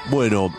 Bueno,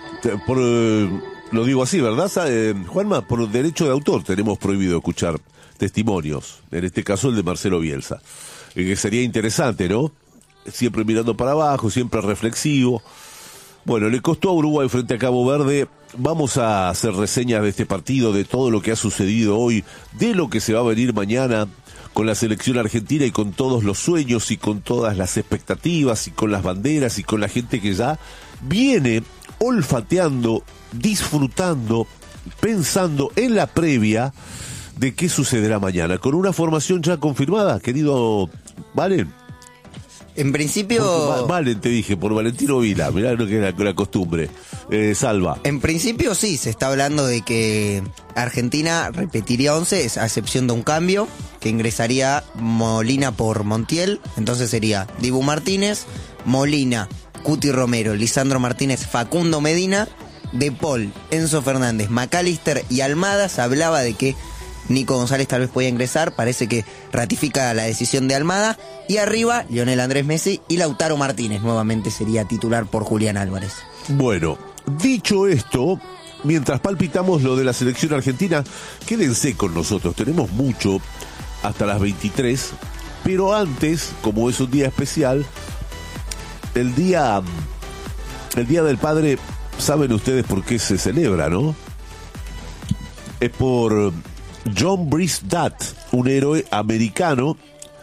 lo digo así, ¿verdad, Juanma? Por derecho de autor tenemos prohibido escuchar testimonios, en este caso el de Marcelo Bielsa, que sería interesante, ¿no? Siempre mirando para abajo, siempre reflexivo. Bueno, le costó a Uruguay frente a Cabo Verde. Vamos a hacer reseñas de este partido, de todo lo que ha sucedido hoy, de lo que se va a venir mañana con la selección argentina y con todos los sueños y con todas las expectativas y con las banderas y con la gente que ya viene olfateando, disfrutando, pensando en la previa de qué sucederá mañana, con una formación ya confirmada, querido Valen. En principio... Valen, te dije, por Valentino Vila, mirá lo que era la costumbre. Salva. En principio sí, se está hablando de que Argentina repetiría 11, a excepción de un cambio, que ingresaría Molina por Montiel, entonces sería Dibu Martínez, Molina, Cuti Romero, Lisandro Martínez, Facundo Medina, De Paul, Enzo Fernández, McAllister y Almada. Se hablaba de que Nico González tal vez podía ingresar, parece que ratifica la decisión de Almada. Y arriba, Lionel Andrés Messi y Lautaro Martínez nuevamente sería titular por Julián Álvarez. Bueno, dicho esto, mientras palpitamos lo de la selección argentina, quédense con nosotros, tenemos mucho hasta las 23, pero antes, como es un día especial, el día del padre, saben ustedes por qué se celebra, ¿no? Es por John Brice-Dutt, un héroe americano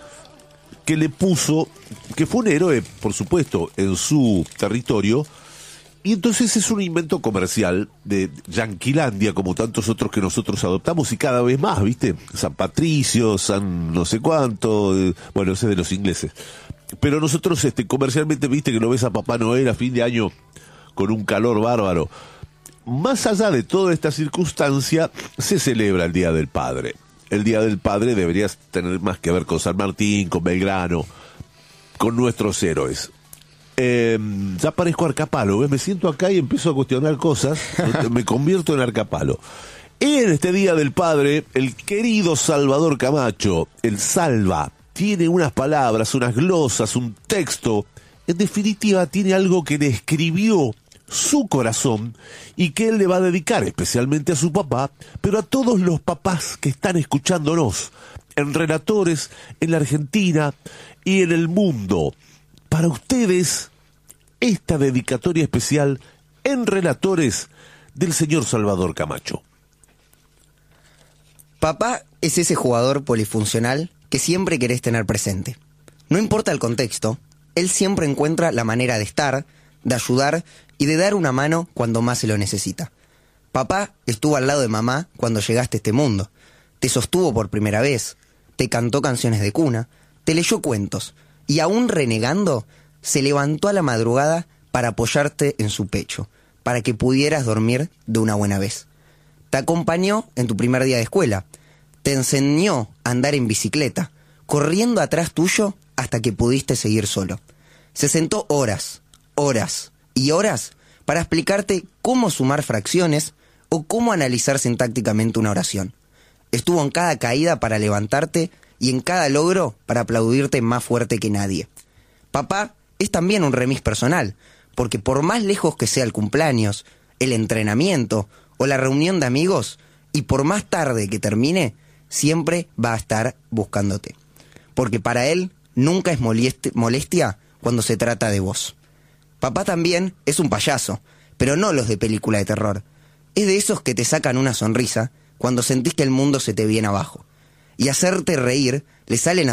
que fue un héroe, por supuesto, en su territorio, y entonces es un invento comercial de Yanquilandia, como tantos otros que nosotros adoptamos, y cada vez más, ¿viste? San Patricio, San no sé cuánto, bueno, ese es de los ingleses. Pero nosotros, comercialmente, ¿viste? Que lo ves a Papá Noel a fin de año con un calor bárbaro. Más allá de toda esta circunstancia, se celebra el Día del Padre. El Día del Padre debería tener más que ver con San Martín, con Belgrano, con nuestros héroes. Ya parezco Arcapalo, ¿ves? Me siento acá y empiezo a cuestionar cosas, me convierto en Arcapalo. En este Día del Padre, el querido Salvador Camacho, el Salva, tiene unas palabras, unas glosas, un texto. En definitiva, tiene algo que le escribió su corazón y que él le va a dedicar especialmente a su papá, pero a todos los papás que están escuchándonos en Relatores, en la Argentina y en el mundo. Para ustedes, esta dedicatoria especial en Relatores del señor Salvador Camacho. Papá es ese jugador polifuncional que siempre querés tener presente. No importa el contexto, él siempre encuentra la manera de estar, de ayudar y de dar una mano cuando más se lo necesita. Papá estuvo al lado de mamá cuando llegaste a este mundo. Te sostuvo por primera vez, te cantó canciones de cuna, te leyó cuentos y aún renegando, se levantó a la madrugada para apoyarte en su pecho, para que pudieras dormir de una buena vez. Te acompañó en tu primer día de escuela, te enseñó a andar en bicicleta, corriendo atrás tuyo hasta que pudiste seguir solo. Se sentó horas y horas para explicarte cómo sumar fracciones o cómo analizar sintácticamente una oración. Estuvo en cada caída para levantarte y en cada logro para aplaudirte más fuerte que nadie. Papá es también un remis personal, porque por más lejos que sea el cumpleaños, el entrenamiento o la reunión de amigos, y por más tarde que termine, siempre va a estar buscándote. Porque para él nunca es molestia cuando se trata de vos. Papá también es un payaso, pero no los de película de terror. Es de esos que te sacan una sonrisa cuando sentís que el mundo se te viene abajo. Y hacerte reír le sale